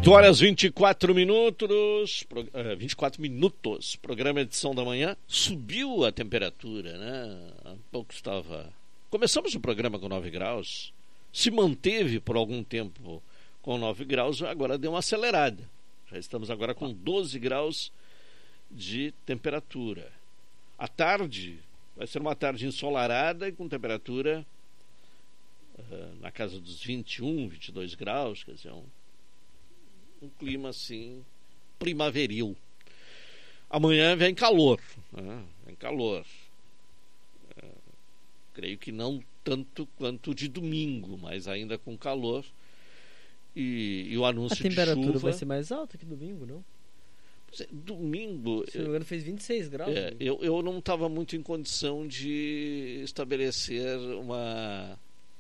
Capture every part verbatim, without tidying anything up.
oito horas e vinte e quatro minutos, pro, uh, vinte e quatro minutos, programa Edição da Manhã. Subiu a temperatura, né? Há pouco estava... Começamos o programa com nove graus, se manteve por algum tempo com nove graus, agora deu uma acelerada. Já estamos agora com doze graus de temperatura. À tarde, vai ser uma tarde ensolarada e com temperatura uh, na casa dos vinte e um, vinte e dois graus, quer dizer, um um clima assim primaveril. Amanhã vem calor, né? Vem calor. É, creio que não tanto quanto de domingo, mas ainda com calor. E, e o anúncio de chuva. A temperatura vai ser mais alta que domingo, não? Domingo, se não me engano, fez vinte e seis graus. É, eu, eu não estava muito em condição de estabelecer uma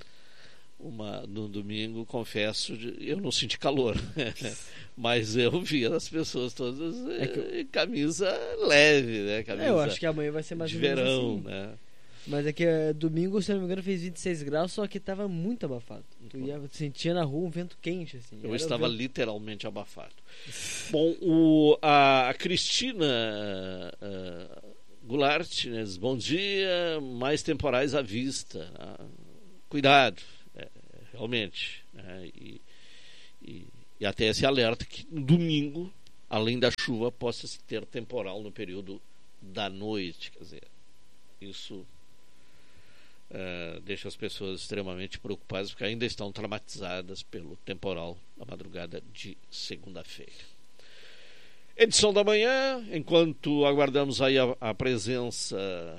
uma no domingo, confesso, eu não senti calor. Mas eu vi as pessoas todas é eu... em camisa leve, né? Camisa é, eu acho que amanhã vai ser mais de ou menos verão, assim. Né? Mas é que é, domingo, se não me engano, fez vinte e seis graus, só que estava muito abafado. Tu ia, sentia na rua um vento quente, assim. Eu estava vento... literalmente abafado. Bom, o, a, a Cristina uh, Goulart, né, diz, bom dia, mais temporais à vista. Uh, cuidado, é, realmente. Né, e, e, e até esse alerta que no domingo, além da chuva, possa ter temporal no período da noite. Quer dizer, isso... Uh, deixa as pessoas extremamente preocupadas porque ainda estão traumatizadas pelo temporal na madrugada de segunda-feira. Edição da manhã, enquanto aguardamos aí a, a presença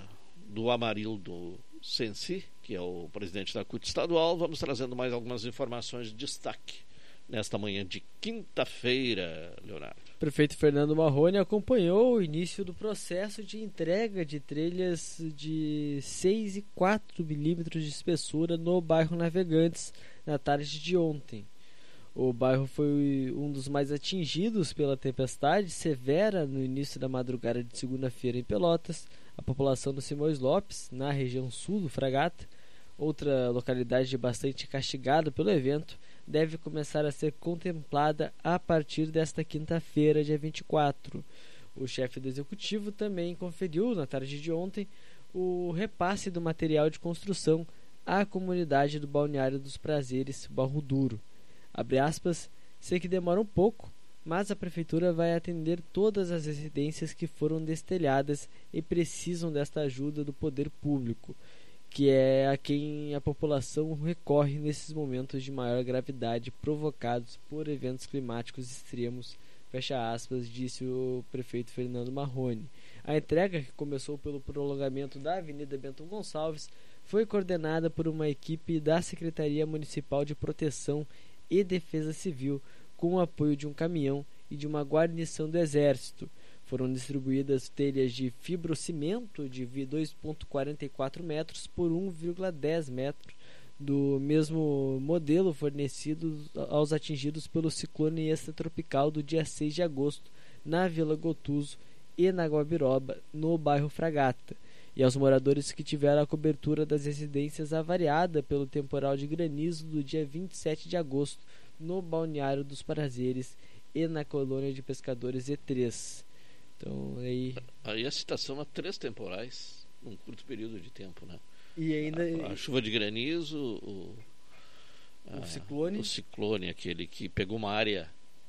do Amarildo Sensi, que é o presidente da C U T estadual, vamos trazendo mais algumas informações de destaque nesta manhã de quinta-feira, Leonardo. O prefeito Fernando Marrone acompanhou o início do processo de entrega de trilhas de seis e quatro milímetros de espessura no bairro Navegantes na tarde de ontem. O bairro foi um dos mais atingidos pela tempestade severa no início da madrugada de segunda-feira em Pelotas. A população do Simões Lopes, na região sul do Fragata, outra localidade bastante castigada pelo evento, deve começar a ser contemplada a partir desta quinta-feira, dia vinte e quatro. O chefe do executivo também conferiu, na tarde de ontem, o repasse do material de construção à comunidade do Balneário dos Prazeres, Barro Duro. Abre aspas, sei que demora um pouco, mas a prefeitura vai atender todas as residências que foram destelhadas e precisam desta ajuda do poder público, que é a quem a população recorre nesses momentos de maior gravidade provocados por eventos climáticos extremos, fecha aspas, disse o prefeito Fernando Marrone. A entrega, que começou pelo prolongamento da Avenida Bento Gonçalves, foi coordenada por uma equipe da Secretaria Municipal de Proteção e Defesa Civil, com o apoio de um caminhão e de uma guarnição do Exército. Foram distribuídas telhas de fibrocimento de dois vírgula quarenta e quatro metros por um vírgula dez metros, do mesmo modelo fornecido aos atingidos pelo ciclone extratropical do dia seis de agosto, na Vila Gotuso e na Guabiroba, no bairro Fragata, e aos moradores que tiveram a cobertura das residências avariada pelo temporal de granizo do dia vinte e sete de agosto, no Balneário dos Prazeres e na colônia de pescadores E três. Então, aí... aí a citação a três temporais num curto período de tempo, né? E ainda a, a chuva de granizo, o, o a, ciclone, o ciclone, aquele que pegou uma área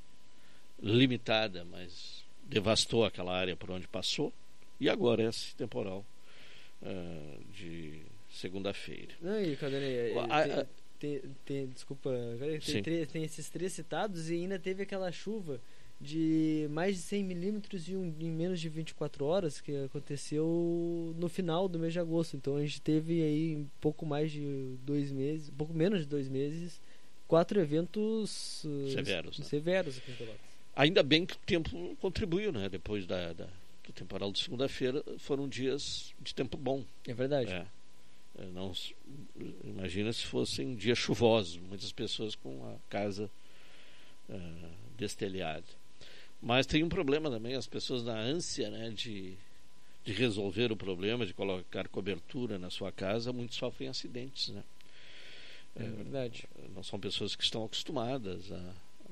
limitada, mas devastou aquela área por onde passou, e agora esse temporal uh, de segunda-feira. Não, e cadê? A, tem, tem, tem, desculpa, tem, tem, tem esses três citados e ainda teve aquela chuva de mais de cem milímetros em, um, em menos de vinte e quatro horas, que aconteceu no final do mês de agosto. Então a gente teve aí um pouco mais de dois meses, um pouco menos de dois meses, quatro eventos severos, né? severos aqui em Pelotas. Ainda bem que o tempo contribuiu, né? Depois da, da, do temporal de segunda-feira, foram dias de tempo bom. É verdade. É. Não, imagina se fossem dias chuvosos, muitas pessoas com a casa uh, destelhada. Mas tem um problema também, as pessoas na ânsia, né, de, de resolver o problema, de colocar cobertura na sua casa, muitos sofrem acidentes, né? É verdade. Não são pessoas que estão acostumadas a,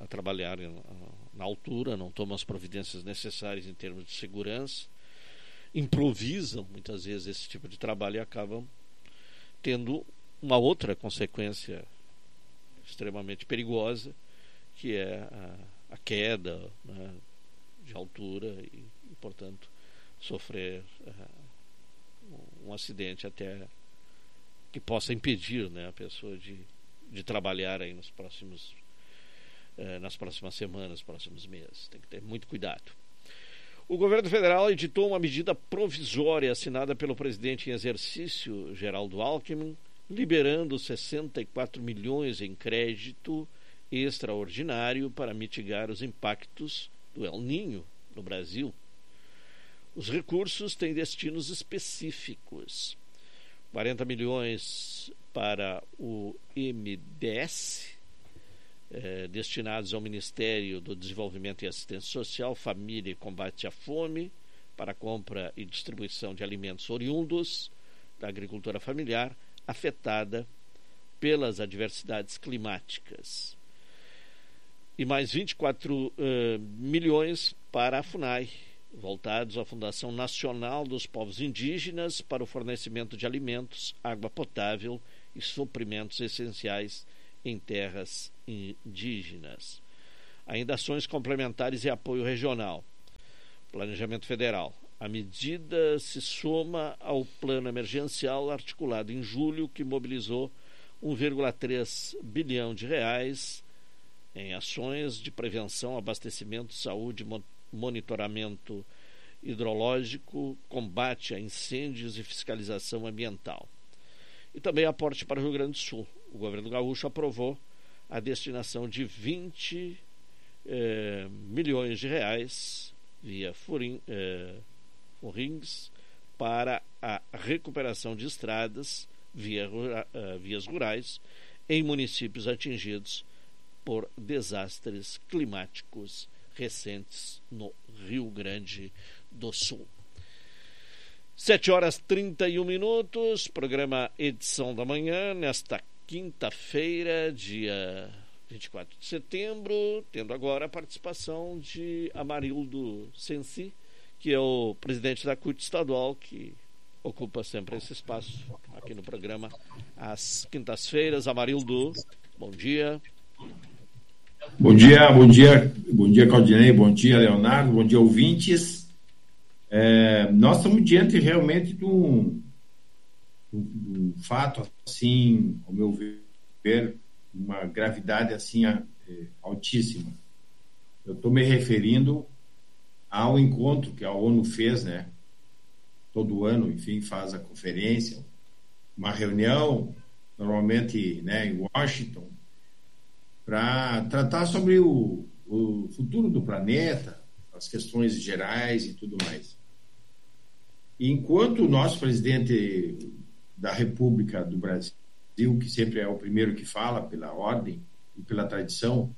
a trabalhar na altura, não tomam as providências necessárias em termos de segurança, improvisam muitas vezes esse tipo de trabalho e acabam tendo uma outra consequência extremamente perigosa, que é a, a queda, né, de altura e, e, portanto, sofrer uh, um acidente até que possa impedir, né, a pessoa de, de trabalhar aí nos próximos, uh, nas próximas semanas, próximos meses. Tem que ter muito cuidado. O governo federal editou uma medida provisória assinada pelo presidente em exercício, Geraldo Alckmin, liberando sessenta e quatro milhões em crédito extraordinário para mitigar os impactos do El Niño no Brasil. Os recursos têm destinos específicos. quarenta milhões para o M D S, eh, destinados ao Ministério do Desenvolvimento e Assistência Social, Família e Combate à Fome, para compra e distribuição de alimentos oriundos da agricultura familiar afetada pelas adversidades climáticas. E mais vinte e quatro uh, milhões para a FUNAI, voltados à Fundação Nacional dos Povos Indígenas para o fornecimento de alimentos, água potável e suprimentos essenciais em terras indígenas. Ainda ações complementares e apoio regional. Planejamento Federal. A medida se soma ao plano emergencial articulado em julho, que mobilizou um vírgula três bilhão de reais em ações de prevenção, abastecimento, saúde, monitoramento hidrológico, combate a incêndios e fiscalização ambiental. E também aporte para o Rio Grande do Sul. O governo gaúcho aprovou a destinação de vinte eh, milhões de reais via Furim, eh, Furins para a recuperação de estradas via, uh, vias rurais em municípios atingidos por desastres climáticos recentes no Rio Grande do Sul. Sete horas e trinta e um minutos, programa Edição da Manhã, nesta quinta-feira, dia vinte e quatro de setembro, tendo agora a participação de Amarildo Sensi, que é o presidente da C U T estadual, que ocupa sempre esse espaço aqui no programa às quintas-feiras. Amarildo, bom dia. Bom dia, bom dia, bom dia, Claudinei, bom dia, Leonardo, bom dia, ouvintes. É, nós estamos diante realmente de um, de um fato, assim, ao meu ver, uma gravidade assim é, altíssima. Eu estou me referindo ao encontro que a ONU fez, né? Todo ano, enfim, faz a conferência, uma reunião, normalmente, né, em Washington, para tratar sobre o, o futuro do planeta, as questões gerais e tudo mais. E enquanto o nosso presidente da República do Brasil, que sempre é o primeiro que fala pela ordem e pela tradição,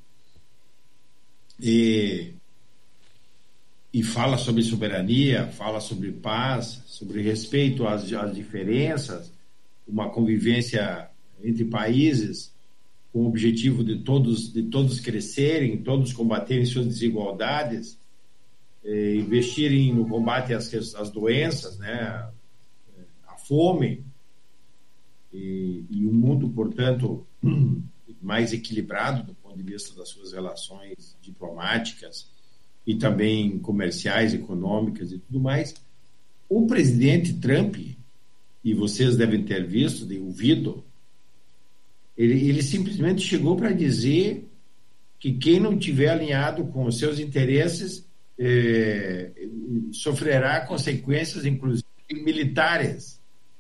e e fala sobre soberania, fala sobre paz, sobre respeito às, às diferenças, uma convivência entre países com o objetivo de todos, de todos crescerem, todos combaterem suas desigualdades, eh, investirem no combate às, às doenças, né, a fome, e, e um mundo, portanto, mais equilibrado do ponto de vista das suas relações diplomáticas e também comerciais, econômicas e tudo mais. O presidente Trump, e vocês devem ter visto, de ouvido, ele, ele simplesmente chegou para dizer que quem não tiver alinhado com os seus interesses eh, sofrerá consequências, inclusive militares.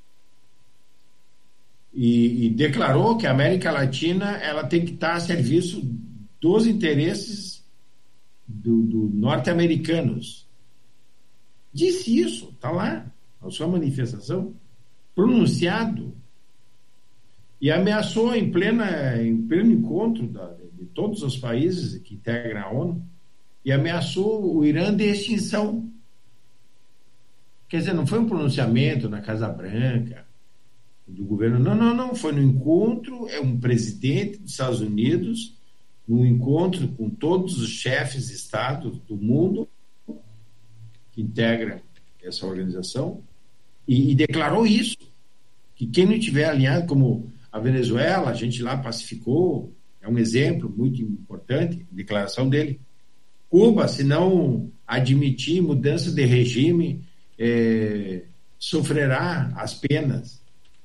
E, e declarou que a América Latina ela tem que estar a serviço dos interesses Do, do norte-americanos. Disse isso, está lá, a sua manifestação, pronunciado, e ameaçou em, plena, em pleno encontro da, de todos os países que integram a ONU, e ameaçou o Irã de extinção. Quer dizer, não foi um pronunciamento na Casa Branca do governo, não, não, não, foi no encontro, é um presidente dos Estados Unidos num encontro com todos os chefes de Estado do mundo que integram essa organização e, e declarou isso, que quem não tiver alinhado, como a Venezuela, a gente lá pacificou, é um exemplo muito importante, declaração dele. Cuba, se não admitir mudança de regime, é, sofrerá as penas.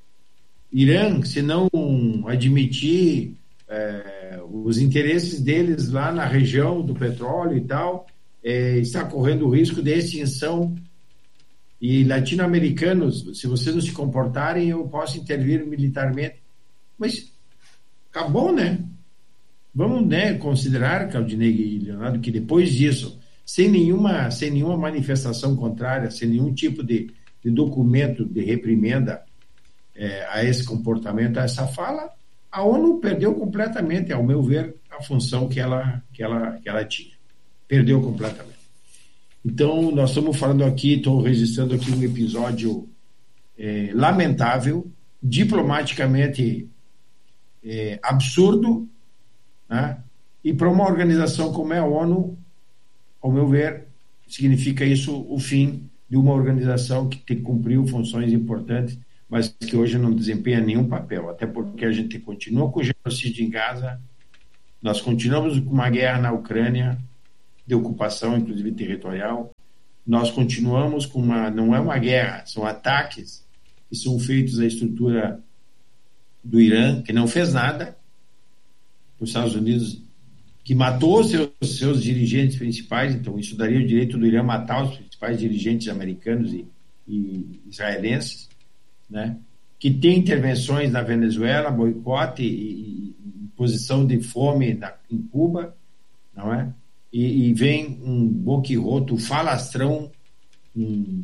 Irã, se não admitir é, os interesses deles lá na região do petróleo e tal, é, está correndo o risco de extinção. E latino-americanos, se vocês não se comportarem, eu posso intervir militarmente. Mas acabou, né? Vamos, né, considerar, Claudinei e Leonardo, que depois disso, sem nenhuma, sem nenhuma manifestação contrária, sem nenhum tipo de, de documento de reprimenda é, a esse comportamento, a essa fala, a ONU perdeu completamente, ao meu ver, a função que ela, que ela, que ela tinha. Perdeu completamente. Então, nós estamos falando aqui, estou registrando aqui um episódio é, lamentável, diplomaticamente é, absurdo, né? E para uma organização como é a ONU, ao meu ver, significa isso o fim de uma organização que te, cumpriu funções importantes, mas que hoje não desempenha nenhum papel, até porque a gente continua com o genocídio em Gaza, nós continuamos com uma guerra na Ucrânia, de ocupação, inclusive territorial, nós continuamos com uma, não é uma guerra, são ataques que são feitos à estrutura do Irã, que não fez nada, os Estados Unidos, que matou seus, seus dirigentes principais, então isso daria o direito do Irã matar os principais dirigentes americanos e, e israelenses, né? Que tem intervenções na Venezuela, boicote e, e, e posição de fome na, em Cuba, não é? E, e vem um boquirroto, falastrão, um,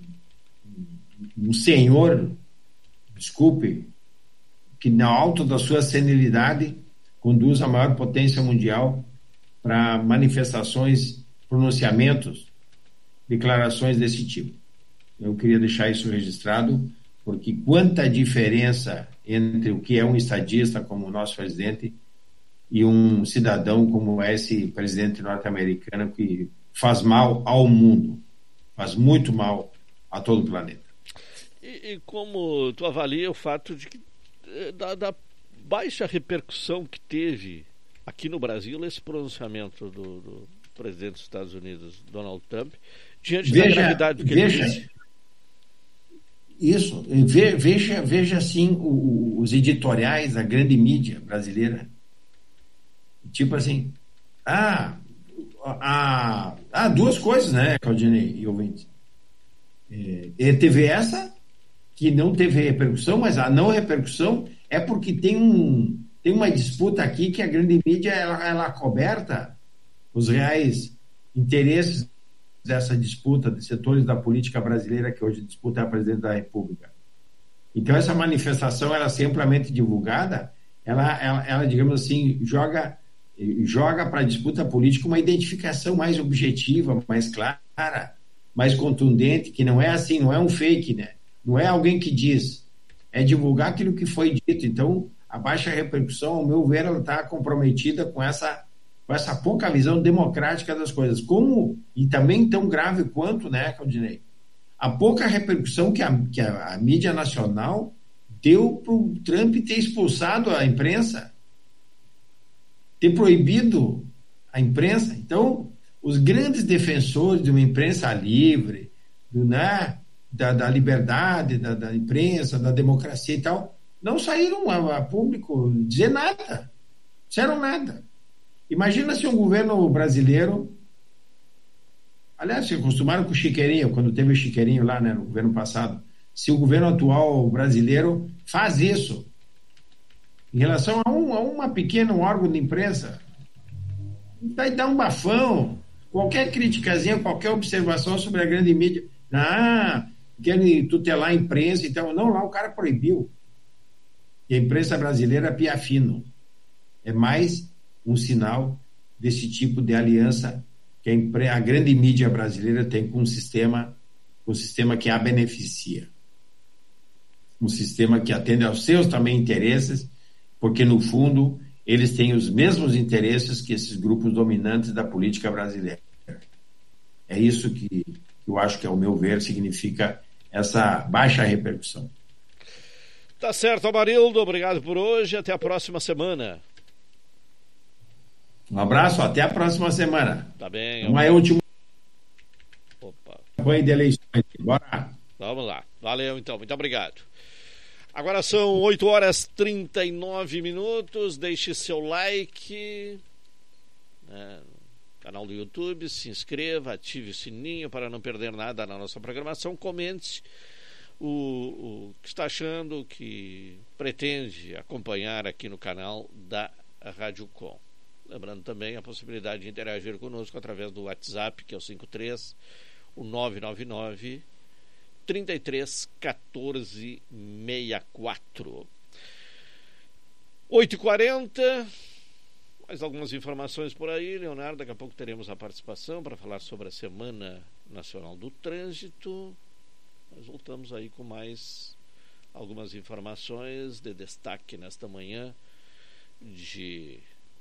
um senhor, desculpe, que na alta da sua senilidade conduz a maior potência mundial para manifestações, pronunciamentos, declarações desse tipo. Eu queria deixar isso registrado, porque quanta diferença entre o que é um estadista como o nosso presidente e um cidadão como esse presidente norte-americano que faz mal ao mundo, faz muito mal a todo o planeta. E, e como tu avalia o fato de que da, da baixa repercussão que teve aqui no Brasil esse pronunciamento do, do presidente dos Estados Unidos, Donald Trump, diante veja, da gravidade do que veja, ele disse? Isso, veja, veja assim o, os editoriais da grande mídia brasileira. Tipo assim, ah, ah, ah duas coisas, né, Claudinei e ouvintes. É, teve essa, que não teve repercussão, mas a não repercussão é porque tem, um, tem uma disputa aqui que a grande mídia ela, ela coberta os reais interesses dessa disputa de setores da política brasileira que hoje disputa a presidente da República. Então essa manifestação ela é amplamente divulgada, ela, ela, ela digamos assim, joga, joga para a disputa política uma identificação mais objetiva, mais clara, mais contundente, que não é assim, não é um fake, né? Não é alguém que diz, é divulgar aquilo que foi dito. Então, a baixa repercussão, ao meu ver, ela está comprometida com essa, com essa pouca visão democrática das coisas. Como, e também tão grave quanto, né, Claudinei? A pouca repercussão que a, que a, a mídia nacional deu para o Trump ter expulsado a imprensa, ter proibido a imprensa. Então, os grandes defensores de uma imprensa livre, do, né, Da, da liberdade, da, da imprensa, da democracia e tal, não saíram a, a público dizer nada, disseram nada. Imagina se um governo brasileiro, aliás, se acostumaram com o Chiqueirinho, quando teve o Chiqueirinho lá, né, no governo passado, se o governo atual brasileiro faz isso em relação a, um, a uma pequena um órgão de imprensa, vai dar um bafão, qualquer criticazinha, qualquer observação sobre a grande mídia, ah, querem tutelar a imprensa, então, não, lá o cara proibiu. E a imprensa brasileira é piafino. É mais um sinal desse tipo de aliança que a, impre... a grande mídia brasileira tem com um sistema, um sistema que a beneficia. Um sistema que atende aos seus também interesses, porque, no fundo, eles têm os mesmos interesses que esses grupos dominantes da política brasileira. É isso que eu acho que, ao meu ver, significa essa baixa repercussão. Tá certo, Amarildo. Obrigado por hoje. Até a próxima semana. Um abraço, até a próxima semana. Tá bem. Uma última Opa. campanha de eleições. Bora. Vamos lá. Valeu, então. Muito obrigado. Agora são oito horas e trinta e nove minutos. Deixe seu like, né, no canal do YouTube, se inscreva, ative o sininho para não perder nada na nossa programação. Comente o, o que está achando, o que pretende acompanhar aqui no canal da Rádio Com. Lembrando também a possibilidade de interagir conosco através do WhatsApp, que é o cinco três, o nove nove nove, trinta e três, quatorze, sessenta e quatro. oito e quarenta. Mais algumas informações por aí, Leonardo. Daqui a pouco teremos a participação para falar sobre a Semana Nacional do Trânsito. Nós voltamos aí com mais algumas informações de destaque nesta manhã de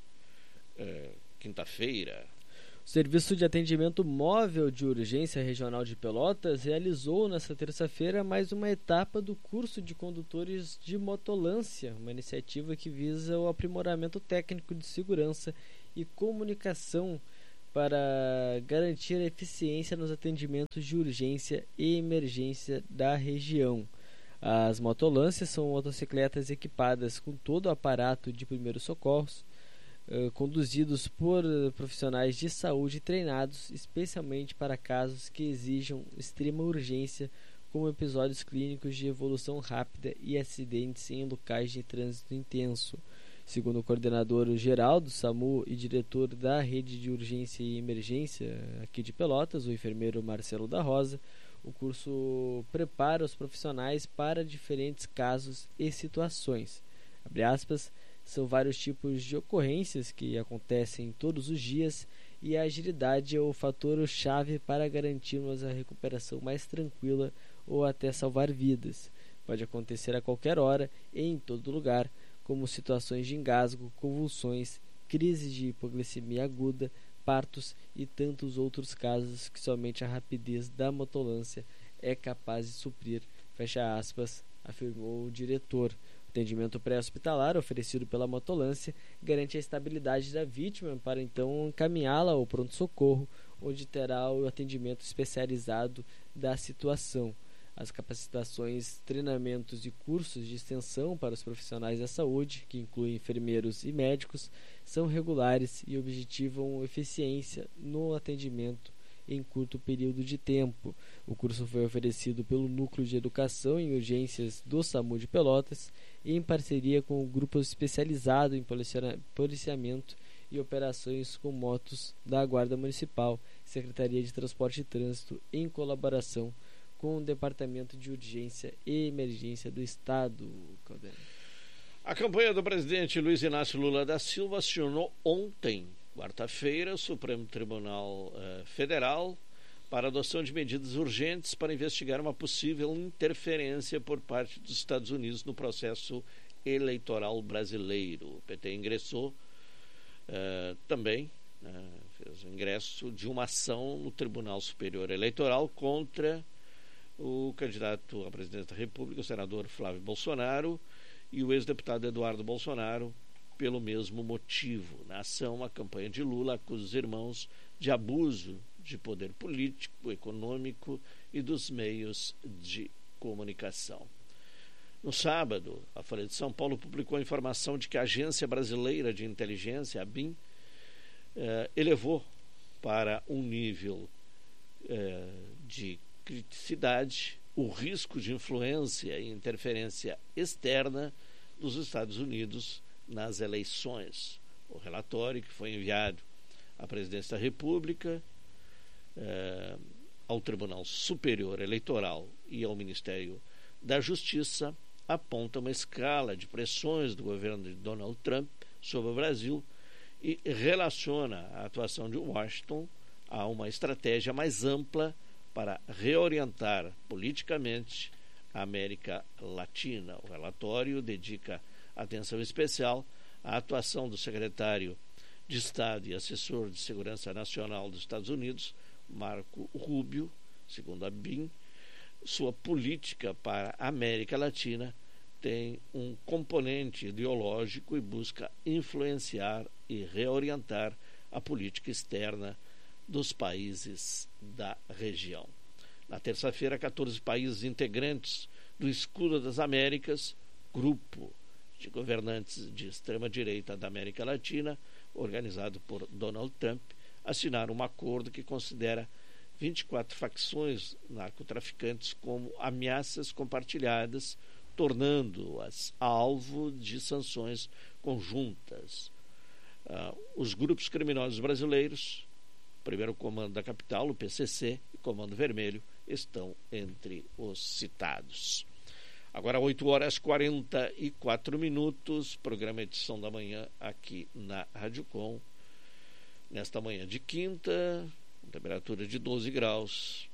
é, quinta-feira. O Serviço de Atendimento Móvel de Urgência Regional de Pelotas realizou nesta terça-feira mais uma etapa do curso de condutores de motolância, uma iniciativa que visa o aprimoramento técnico de segurança e comunicação para garantir a eficiência nos atendimentos de urgência e emergência da região. As motolâncias são motocicletas equipadas com todo o aparato de primeiros socorros, Uh, conduzidos por uh, profissionais de saúde treinados especialmente para casos que exijam extrema urgência, como episódios clínicos de evolução rápida e acidentes em locais de trânsito intenso. Segundo o coordenador geral do SAMU e diretor da rede de urgência e emergência aqui de Pelotas, o enfermeiro Marcelo da Rosa, o curso prepara os profissionais para diferentes casos e situações. Abre aspas, são vários tipos de ocorrências que acontecem todos os dias e a agilidade é o fator-chave para garantirmos a recuperação mais tranquila ou até salvar vidas. Pode acontecer a qualquer hora e em todo lugar, como situações de engasgo, convulsões, crises de hipoglicemia aguda, partos e tantos outros casos que somente a rapidez da motolância é capaz de suprir, fecha aspas, afirmou o diretor. O atendimento pré-hospitalar oferecido pela motolância garante a estabilidade da vítima para então encaminhá-la ao pronto-socorro, onde terá o atendimento especializado da situação. As capacitações, treinamentos e cursos de extensão para os profissionais da saúde, que incluem enfermeiros e médicos, são regulares e objetivam eficiência no atendimento em curto período de tempo. O curso foi oferecido pelo Núcleo de Educação em Urgências do SAMU de Pelotas, em parceria com o grupo especializado em policiamento e operações com motos da Guarda Municipal, Secretaria de Transporte e Trânsito, em colaboração com o Departamento de Urgência e Emergência do Estado. A campanha do presidente Luiz Inácio Lula da Silva acionou ontem, quarta-feira, o Supremo Tribunal uh, Federal para adoção de medidas urgentes para investigar uma possível interferência por parte dos Estados Unidos no processo eleitoral brasileiro. O P T ingressou uh, também, uh, fez o ingresso de uma ação no Tribunal Superior Eleitoral contra o candidato à presidência da República, o senador Flávio Bolsonaro, e o ex-deputado Eduardo Bolsonaro, pelo mesmo motivo. Na ação, a campanha de Lula acusa os irmãos de abuso de poder político, econômico e dos meios de comunicação. No sábado, a Folha de São Paulo publicou a informação de que a Agência Brasileira de Inteligência, a BIM, eh, elevou para um nível eh, de criticidade o risco de influência e interferência externa dos Estados Unidos nas eleições. O relatório, que foi enviado à Presidência da República, eh, ao Tribunal Superior Eleitoral e ao Ministério da Justiça, aponta uma escala de pressões do governo de Donald Trump sobre o Brasil e relaciona a atuação de Washington a uma estratégia mais ampla para reorientar politicamente a América Latina. O relatório dedica atenção especial a atuação do secretário de Estado e assessor de Segurança Nacional dos Estados Unidos, Marco Rubio, segundo a B I M, sua política para a América Latina tem um componente ideológico e busca influenciar e reorientar a política externa dos países da região. Na terça-feira, quatorze países integrantes do Escudo das Américas, grupo de governantes de extrema-direita da América Latina, organizado por Donald Trump, assinaram um acordo que considera vinte e quatro facções narcotraficantes como ameaças compartilhadas, tornando-as alvo de sanções conjuntas. Uh, os grupos criminosos brasileiros, Primeiro Comando da Capital, o P C C, e Comando Vermelho, estão entre os citados. Agora, oito horas e quarenta e quatro minutos, programa Edição da Manhã aqui na Rádio Com. Nesta manhã de quinta, temperatura de doze graus.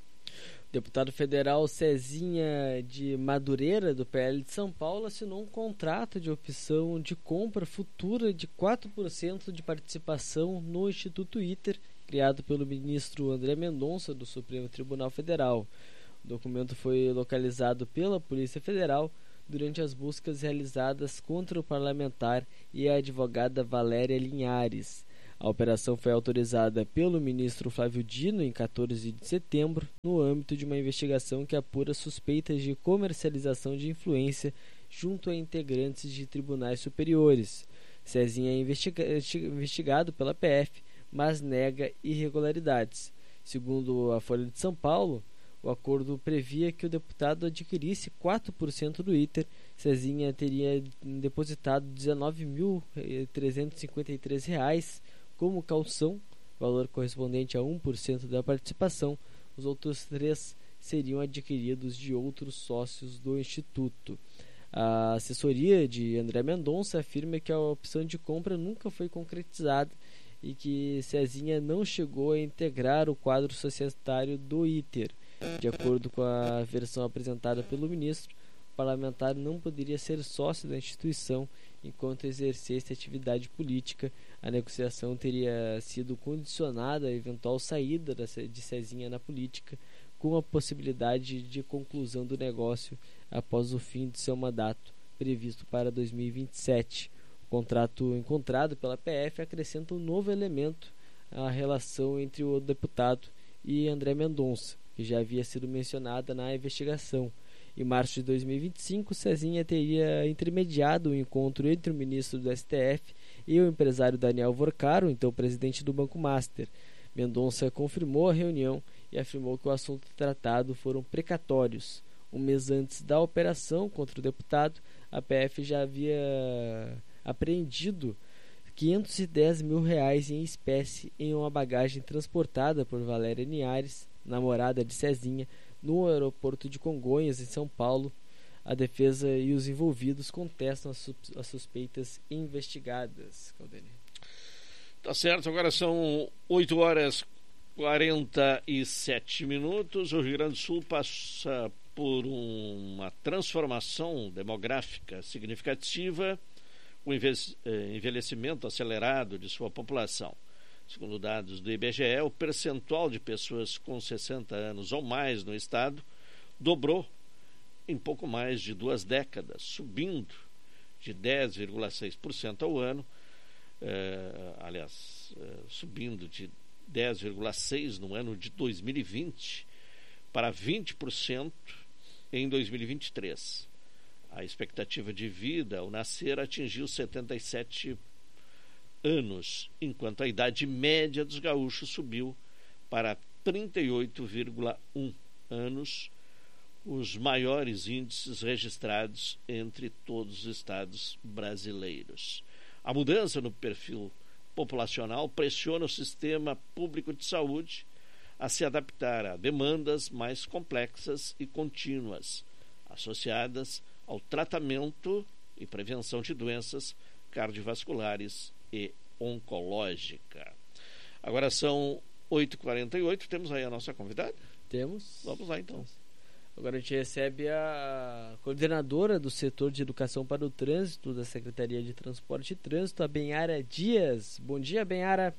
Deputado federal Cezinha de Madureira, do P L de São Paulo, assinou um contrato de opção de compra futura de quatro por cento de participação no Instituto ITER, criado pelo ministro André Mendonça, do Supremo Tribunal Federal. O documento foi localizado pela Polícia Federal durante as buscas realizadas contra o parlamentar e a advogada Valéria Linhares. A operação foi autorizada pelo ministro Flávio Dino em quatorze de setembro, no âmbito de uma investigação que apura suspeitas de comercialização de influência junto a integrantes de tribunais superiores. Cezinha é investiga- investigado pela P F, mas nega irregularidades. Segundo a Folha de São Paulo, o acordo previa que o deputado adquirisse quatro por cento do ITER. Cezinha teria depositado dezenove mil trezentos e cinquenta e três reais como caução, valor correspondente a um por cento da participação. Os outros três seriam adquiridos de outros sócios do Instituto. A assessoria de André Mendonça afirma que a opção de compra nunca foi concretizada e que Cezinha não chegou a integrar o quadro societário do ITER. De acordo com a versão apresentada pelo ministro, o parlamentar não poderia ser sócio da instituição enquanto exercesse atividade política. A negociação teria sido condicionada à eventual saída de Cezinha na política, com a possibilidade de conclusão do negócio após o fim de seu mandato, previsto para dois mil e vinte e sete. O contrato encontrado pela P F acrescenta um novo elemento à relação entre o deputado e André Mendonça, que já havia sido mencionada na investigação. Em março de dois mil e vinte e cinco, Cezinha teria intermediado o encontro entre o ministro do S T F e o empresário Daniel Vorcaro, então presidente do Banco Master. Mendonça confirmou a reunião e afirmou que o assunto tratado foram precatórios. Um mês antes da operação contra o deputado, a P F já havia apreendido quinhentos e dez mil reais em espécie em uma bagagem transportada por Valéria Linhares, namorada de Cezinha, no aeroporto de Congonhas, em São Paulo. A defesa e os envolvidos contestam as, sus- as suspeitas investigadas. Caldenei. Tá certo, agora são oito horas e quarenta e sete minutos. O Rio Grande do Sul passa por uma transformação demográfica significativa, o envelhecimento acelerado de sua população. Segundo dados do I B G E, o percentual de pessoas com sessenta anos ou mais no estado dobrou em pouco mais de duas décadas, subindo de dez vírgula seis por cento ao ano, eh, aliás, eh, subindo de dez vírgula seis por cento no ano de dois mil e vinte para vinte por cento em dois mil e vinte e três. A expectativa de vida ao nascer atingiu setenta e sete anos, enquanto a idade média dos gaúchos subiu para trinta e oito vírgula um anos, os maiores índices registrados entre todos os estados brasileiros. A mudança no perfil populacional pressiona o sistema público de saúde a se adaptar a demandas mais complexas e contínuas, associadas ao tratamento e prevenção de doenças cardiovasculares e oncológica. Agora são oito e quarenta e oito, temos aí a nossa convidada? Temos. Vamos lá então. Agora a gente recebe a coordenadora do setor de educação para o trânsito da Secretaria de Transporte e Trânsito, a Benhara Dias. Bom dia, Benhara.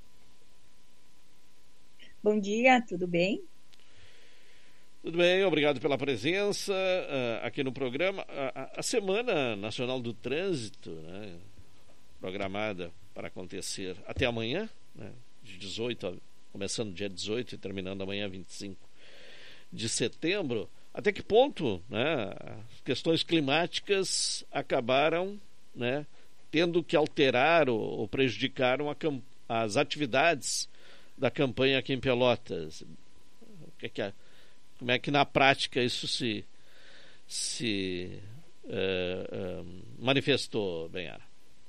Bom dia, tudo bem? Tudo bem, obrigado pela presença uh, aqui no programa. A, a Semana Nacional do Trânsito, né, programada para acontecer até amanhã, né, de dezoito, começando dia dezoito e terminando amanhã vinte e cinco de setembro. Até que ponto, né, as questões climáticas acabaram, né, tendo que alterar ou, ou prejudicaram a, as atividades da campanha aqui em Pelotas? O que é que a Como é que na prática isso se, se uh, uh, manifestou, Benhara?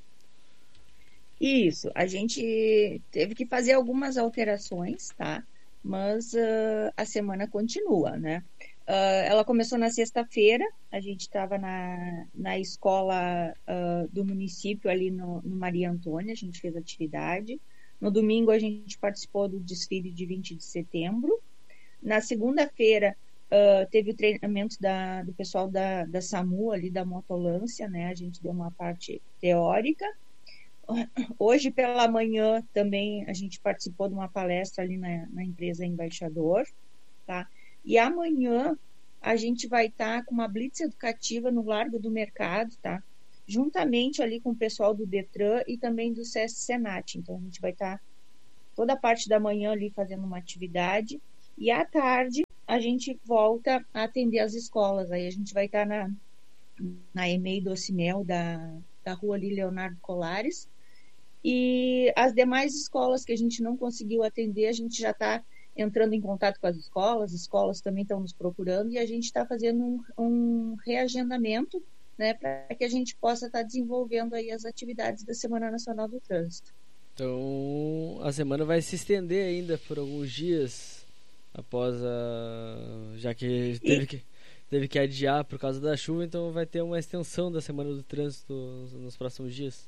Isso, a gente teve que fazer algumas alterações, tá? Mas uh, a semana continua, né? Uh, ela começou na sexta-feira, a gente estava na, na escola uh, do município ali no, no Maria Antônia, a gente fez atividade. No domingo a gente participou do desfile de vinte de setembro. Na segunda-feira, uh, teve o treinamento da, do pessoal da, da SAMU, ali da motolância, né? A gente deu uma parte teórica. Hoje, pela manhã, também a gente participou de uma palestra ali na, na empresa Embaixador, tá? E amanhã a gente vai estar com uma blitz educativa no Largo do Mercado, tá? Juntamente ali com o pessoal do Detran e também do SESC Senat. Então, a gente vai estar toda a parte da manhã ali fazendo uma atividade. E à tarde a gente volta a atender as escolas. Aí a gente vai estar na, na E M E I do Ocimel, da, da rua ali Leonardo Colares. E as demais escolas que a gente não conseguiu atender, a gente já está entrando em contato com as escolas, as escolas também estão nos procurando e a gente está fazendo um, um reagendamento, né, para que a gente possa estar tá desenvolvendo aí as atividades da Semana Nacional do Trânsito. Então a semana vai se estender ainda por alguns dias. Após a... já que teve, e... que teve que adiar por causa da chuva, então vai ter uma extensão da Semana do Trânsito nos próximos dias.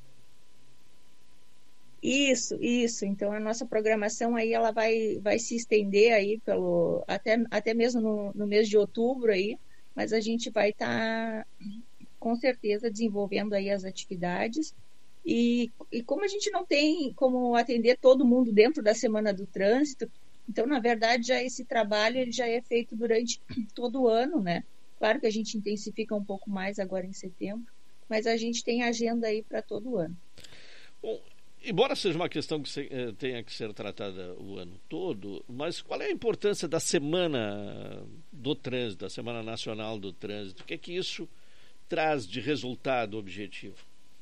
Isso, isso. Então a nossa programação aí ela vai, vai se estender aí pelo até, até mesmo no, no mês de outubro aí, mas a gente vai estar tá, com certeza desenvolvendo aí as atividades. E, e como a gente não tem como atender todo mundo dentro da Semana do Trânsito, então, na verdade, já esse trabalho ele já é feito durante todo o ano, né? Claro que a gente intensifica um pouco mais agora em setembro, mas a gente tem agenda aí para todo o ano. Bom, embora seja uma questão que se, eh, tenha que ser tratada o ano todo, mas qual é a importância da Semana do Trânsito, da Semana Nacional do Trânsito? O que é que isso traz de resultado objetivo?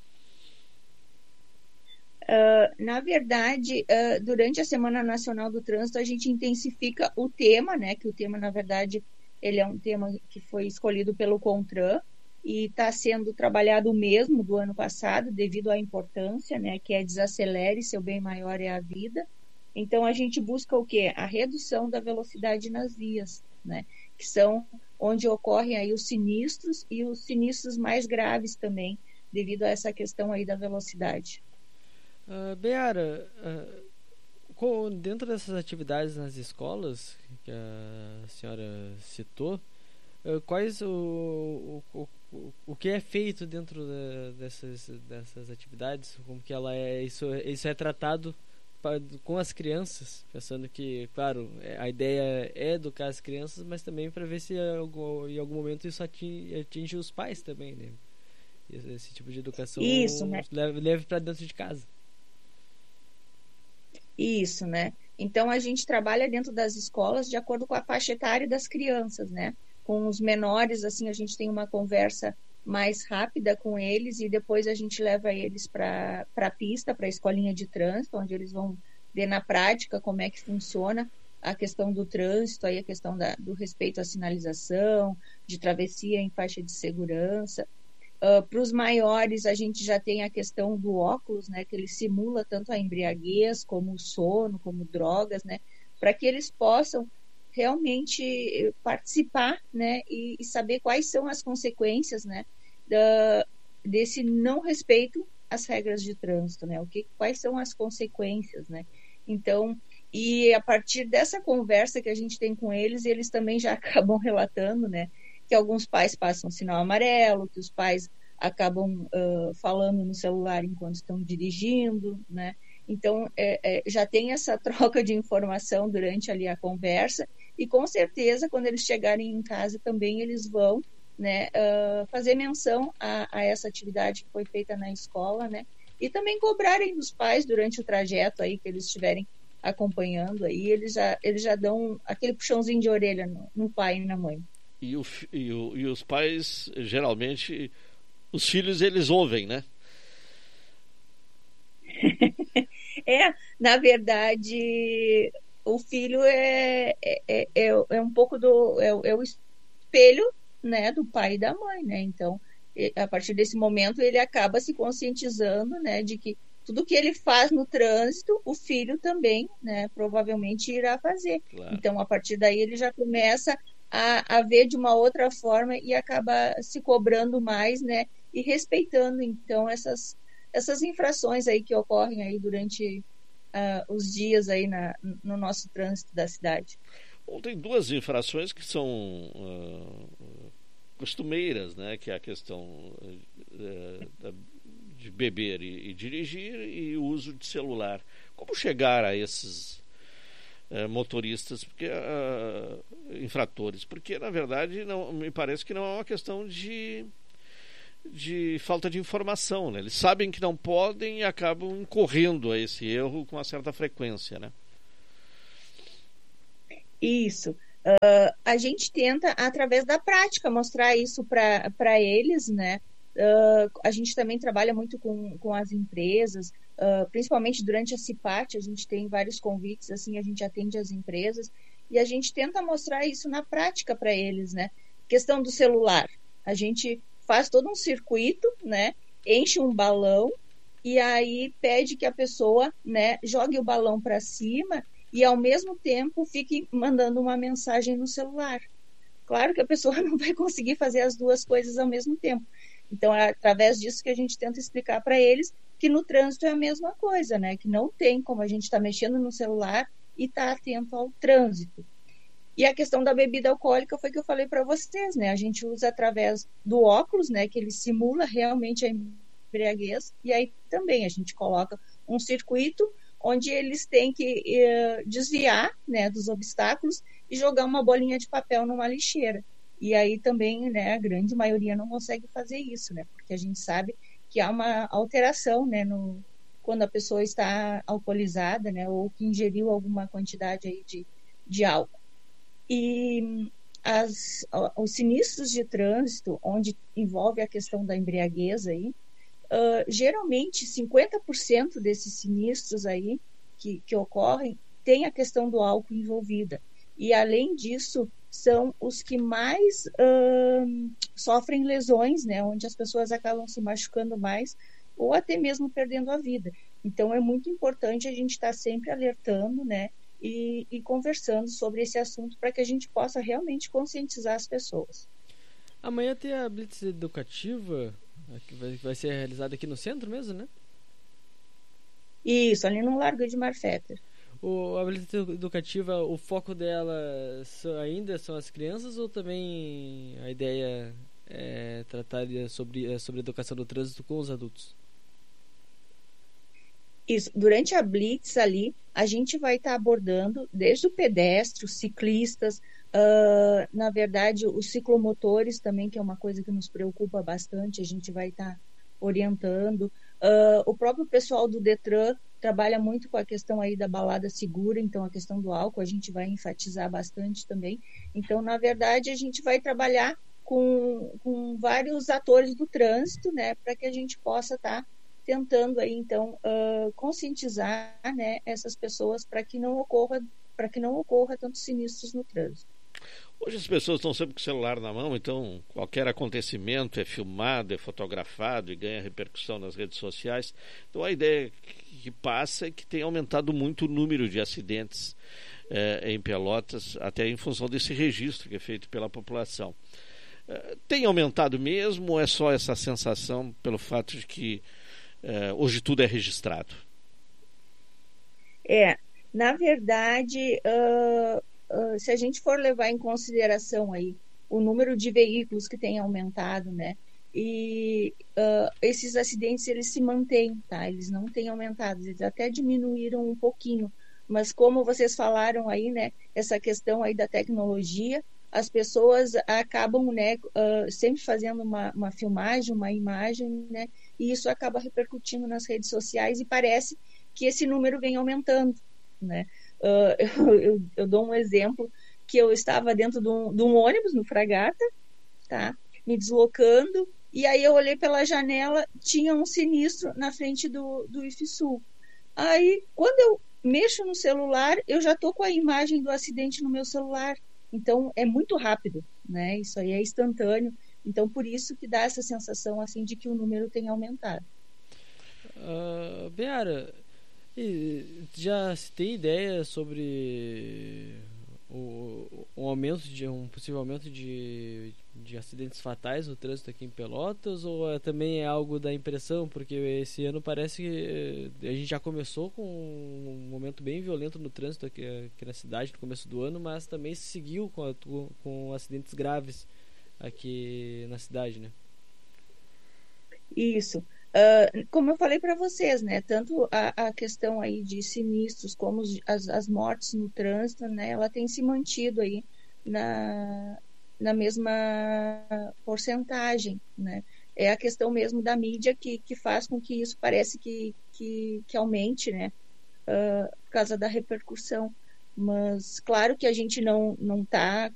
Uh, na verdade, uh, durante a Semana Nacional do Trânsito, a gente intensifica o tema, né? Que o tema, na verdade, ele é um tema que foi escolhido pelo CONTRAN e está sendo trabalhado o mesmo do ano passado, devido à importância, né? Que é desacelere, seu bem maior é a vida. Então, a gente busca o quê? A redução da velocidade nas vias, né? Que são onde ocorrem aí os sinistros e os sinistros mais graves também, devido a essa questão aí da velocidade. Uh, Benhara, uh, com, dentro dessas atividades nas escolas que a senhora citou, uh, quais o, o, o, o que é feito dentro da, dessas, dessas atividades? Como que ela é, isso, isso é tratado pra, com as crianças, pensando que, claro, a ideia é educar as crianças, mas também para ver se algum, em algum momento isso atinge, atinge os pais também, né? Esse, esse tipo de educação isso, né? leve, leve para dentro de casa. Isso, né? Então, a gente trabalha dentro das escolas de acordo com a faixa etária das crianças, né? Com os menores, assim, a gente tem uma conversa mais rápida com eles e depois a gente leva eles para a pista, para a escolinha de trânsito, onde eles vão ver na prática como é que funciona a questão do trânsito, aí a questão da, do respeito à sinalização, de travessia em faixa de segurança. Uh, para os maiores, a gente já tem a questão do óculos, né, que ele simula tanto a embriaguez, como o sono, como drogas, né, para que eles possam realmente participar, né, e, e saber quais são as consequências, né, da, desse não respeito às regras de trânsito, né, o que, quais são as consequências, né. Então, E a partir dessa conversa que a gente tem com eles, eles também já acabam relatando, né, que alguns pais passam sinal amarelo, que os pais acabam uh, falando no celular enquanto estão dirigindo, né? Então, é, é, já tem essa troca de informação durante ali a conversa e, com certeza, quando eles chegarem em casa também eles vão, né, uh, fazer menção a, a essa atividade que foi feita na escola, né? E também cobrarem dos pais durante o trajeto aí que eles estiverem acompanhando aí, eles já, eles já dão aquele puxãozinho de orelha no, no pai e na mãe. E, o, e, o, e os pais, geralmente, os filhos eles ouvem, né? É, na verdade, o filho é, é, é, é um pouco do é, é o espelho, né, do pai e da mãe, né? Então, a partir desse momento, ele acaba se conscientizando, né, de que tudo que ele faz no trânsito, o filho também, né, provavelmente irá fazer. Claro. Então, a partir daí, ele já começa a, a ver de uma outra forma e acaba se cobrando mais, né, e respeitando, então, essas, essas infrações aí que ocorrem aí durante uh, os dias aí na, no nosso trânsito da cidade. Bom, tem duas infrações que são uh, costumeiras, né, que é a questão uh, da de beber e, e dirigir e o uso de celular. Como chegar a esses uh, motoristas, porque uh, infratores? Porque, na verdade, não, me parece que não é uma questão de, de falta de informação, né? Eles sabem que não podem e acabam incorrendo a esse erro com uma certa frequência, né? Isso. Uh, a gente tenta, através da prática, mostrar isso para eles, né? Uh, a gente também trabalha muito com, com as empresas, uh, principalmente durante a CIPAT, a gente tem vários convites, assim, a gente atende as empresas e a gente tenta mostrar isso na prática para eles, né? Questão do celular, a gente faz todo um circuito, né? Enche um balão e aí pede que a pessoa, né, jogue o balão para cima e ao mesmo tempo fique mandando uma mensagem no celular. Claro que a pessoa não vai conseguir fazer as duas coisas ao mesmo tempo. Então, é através disso que a gente tenta explicar para eles que no trânsito é a mesma coisa, né? Que não tem como a gente estar tá mexendo no celular e estar tá atento ao trânsito. E a questão da bebida alcoólica foi que eu falei para vocês, né? A gente usa através do óculos, né? Que ele simula realmente a embriaguez. E aí também a gente coloca um circuito onde eles têm que eh, desviar, né, dos obstáculos e jogar uma bolinha de papel numa lixeira. E aí também, né, a grande maioria não consegue fazer isso, né? Porque a gente sabe que há uma alteração, né, no, quando a pessoa está alcoolizada, né, ou que ingeriu alguma quantidade aí de, de álcool. E as, os sinistros de trânsito, onde envolve a questão da embriaguez aí, uh, geralmente cinquenta por cento desses sinistros aí que, que ocorrem tem a questão do álcool envolvida. E, além disso, são os que mais uh, sofrem lesões, né, onde as pessoas acabam se machucando mais ou até mesmo perdendo a vida. Então, é muito importante a gente estar sempre alertando, né, e, e conversando sobre esse assunto para que a gente possa realmente conscientizar as pessoas. Amanhã tem a Blitz Educativa, que vai, vai ser realizada aqui no centro mesmo, né? Isso, ali no Largo de Marfetter. O, a Blitz Educativa, o foco dela ainda são as crianças ou também a ideia é tratar sobre, sobre a educação do trânsito com os adultos? Isso, durante a Blitz ali, a gente vai estar abordando desde o pedestre, os ciclistas, uh, na verdade, os ciclomotores também, que é uma coisa que nos preocupa bastante, a gente vai estar orientando. Uh, o próprio pessoal do Detran trabalha muito com a questão aí da balada segura, então a questão do álcool a gente vai enfatizar bastante também. Então, na verdade, a gente vai trabalhar com, com vários atores do trânsito, né, para que a gente possa estar tentando aí, então, uh, conscientizar, né, essas pessoas para que não ocorra, para que não ocorra tantos sinistros no trânsito. Hoje as pessoas estão sempre com o celular na mão, então qualquer acontecimento é filmado, é fotografado e ganha repercussão nas redes sociais. Então a ideia que passa é que tem aumentado muito o número de acidentes eh, em Pelotas, até em função desse registro que é feito pela população. Eh, tem aumentado mesmo ou é só essa sensação pelo fato de que eh, hoje tudo é registrado? É, Na verdade, uh, uh, se a gente for levar em consideração aí o número de veículos que tem aumentado, né? E uh, esses acidentes, eles se mantêm, tá? Eles não têm aumentado, eles até diminuíram um pouquinho. Mas como vocês falaram aí, né? Essa questão aí da tecnologia, as pessoas acabam, né? Uh, sempre fazendo uma, uma filmagem, uma imagem, né? E isso acaba repercutindo nas redes sociais e parece que esse número vem aumentando, né? Uh, eu, eu, eu dou um exemplo que eu estava dentro de um, de um ônibus no Fragata, tá? Me deslocando, e aí eu olhei pela janela, tinha um sinistro na frente do, do IFSUL. Aí, quando eu mexo no celular, eu já estou com a imagem do acidente no meu celular. Então, é muito rápido, né? Isso aí é instantâneo. Então, por isso que dá essa sensação, assim, de que o número tem aumentado. Uh, Beara, já se tem ideia sobre o, o aumento de um possível aumento de, de acidentes fatais no trânsito aqui em Pelotas, ou é, também é algo da impressão? Porque esse ano parece que a gente já começou com um momento bem violento no trânsito aqui, aqui na cidade no começo do ano, mas também se seguiu com, a, com acidentes graves aqui na cidade, né? Isso. Uh, como eu falei para vocês, né, tanto a, a questão aí de sinistros como os, as, as mortes no trânsito, né, ela tem se mantido aí na, na mesma porcentagem, né? É a questão mesmo da mídia que, que faz com que isso parece que, que, que aumente, né, uh, por causa da repercussão. Mas claro que a gente não não está